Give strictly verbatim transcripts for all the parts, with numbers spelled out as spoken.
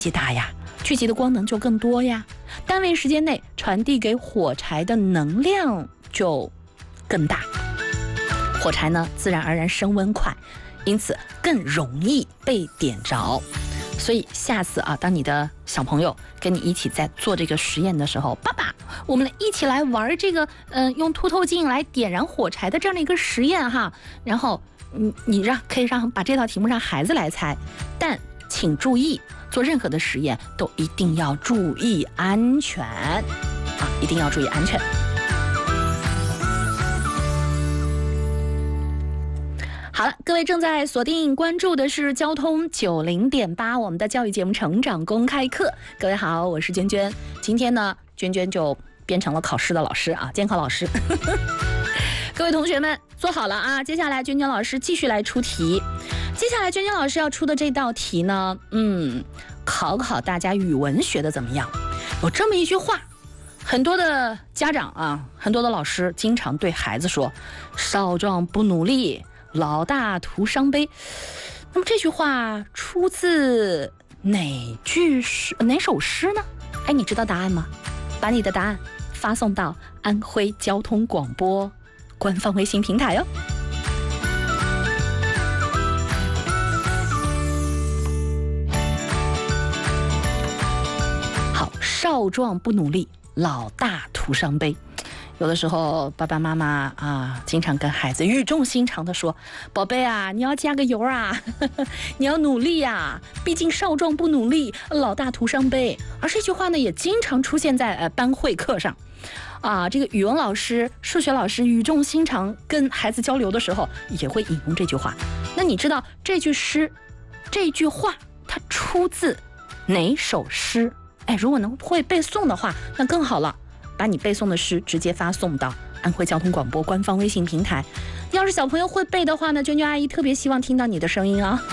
极大呀，聚集的光能就更多呀，单位时间内传递给火柴的能量就更大，火柴呢自然而然升温快，因此更容易被点着。所以下次啊，当你的小朋友跟你一起在做这个实验的时候，爸爸，我们一起来玩这个，嗯、呃，用凸透镜来点燃火柴的这样的一个实验哈。然后，你你让可以让把这道题目让孩子来猜，但请注意，做任何的实验都一定要注意安全啊，一定要注意安全。好了，各位正在锁定关注的是交通九零点八，我们的教育节目《成长公开课》。各位好，我是娟娟。今天呢，娟娟就变成了考试的老师啊，监考老师。各位同学们坐好了啊，接下来娟娟老师继续来出题。接下来娟娟老师要出的这道题呢，嗯，考考大家语文学的怎么样？有这么一句话，很多的家长啊，很多的老师经常对孩子说：“少壮不努力，老大徒伤悲。”那么这句话出自哪句诗哪首诗呢？哎，你知道答案吗？把你的答案发送到安徽交通广播官方微信平台哦。好，少壮不努力，老大徒伤悲。有的时候爸爸妈妈啊，经常跟孩子语重心长的说：“宝贝啊，你要加个油啊，呵呵，你要努力啊，毕竟少壮不努力，老大徒伤悲。”而这句话呢，也经常出现在呃班会课上，啊，这个语文老师、数学老师语重心长跟孩子交流的时候，也会引用这句话。那你知道这句诗、这句话它出自哪首诗？哎，如果能会背诵的话，那更好了。把你背诵的诗直接发送到安徽交通广播官方微信平台。要是小朋友会背的话呢，娟娟阿姨特别希望听到你的声音啊。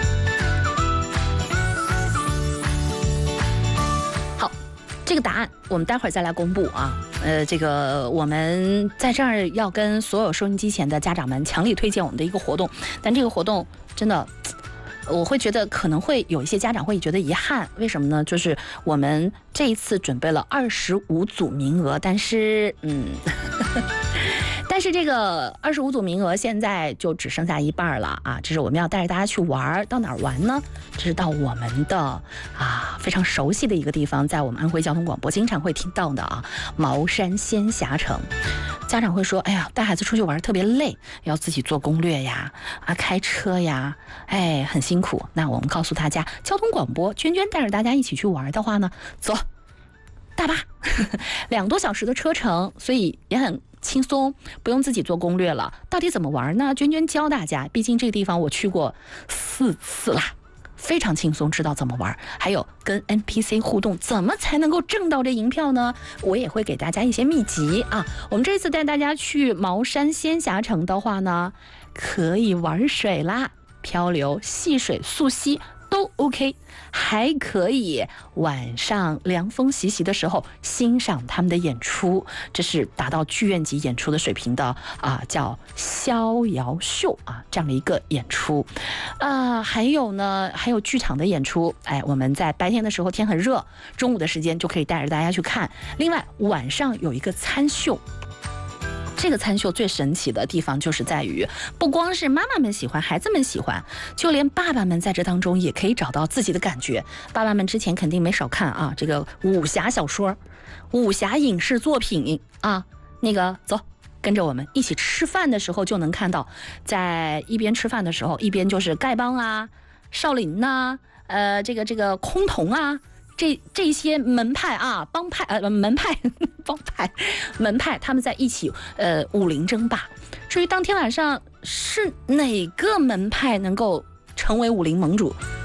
好，这个答案我们待会儿再来公布啊。呃，这个我们在这儿要跟所有收音机前的家长们强力推荐我们的一个活动，但这个活动真的，我会觉得可能会有一些家长会觉得遗憾，为什么呢？就是我们这一次准备了二十五组名额，但是嗯，但是这个二十五组名额现在就只剩下一半了啊！这是我们要带着大家去玩，到哪儿玩呢？这是到我们的啊非常熟悉的一个地方，在我们安徽交通广播经常会听到的啊茅山仙侠城。家长会说：“哎呀，带孩子出去玩特别累，要自己做攻略呀，啊，开车呀，哎，很辛苦。”那我们告诉大家，交通广播娟娟带着大家一起去玩的话呢，走，大巴，两多小时的车程，所以也很轻松，不用自己做攻略了。到底怎么玩呢？娟娟教大家，毕竟这个地方我去过四次啦。非常轻松，知道怎么玩，还有跟 N P C 互动，怎么才能够挣到这银票呢？我也会给大家一些秘籍啊。我们这次带大家去茅山仙侠城的话呢，可以玩水啦，漂流、戏水、溯溪都 OK， 还可以晚上凉风习习的时候欣赏他们的演出，这是达到剧院级演出的水平的啊，叫逍遥秀啊这样的一个演出啊，还有呢，还有剧场的演出，哎，我们在白天的时候天很热，中午的时间就可以带着大家去看。另外晚上有一个参秀。这个参秀最神奇的地方就是在于，不光是妈妈们喜欢，孩子们喜欢，就连爸爸们在这当中也可以找到自己的感觉。爸爸们之前肯定没少看啊，这个武侠小说、武侠影视作品啊，那个走。跟着我们一起吃饭的时候就能看到，在一边吃饭的时候，一边就是丐帮啊、少林呐、啊、呃，这个这个崆峒啊。这这些门派啊，帮派呃门派帮派门派，他们在一起呃武林争霸。至于当天晚上是哪个门派能够成为武林盟主，